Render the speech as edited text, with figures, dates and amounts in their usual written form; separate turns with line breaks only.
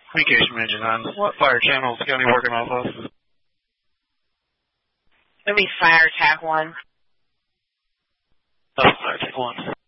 Communication engine on.
What?
Fire channels, county working off us.
It'll be fire attack 1.
Oh, fire attack 1.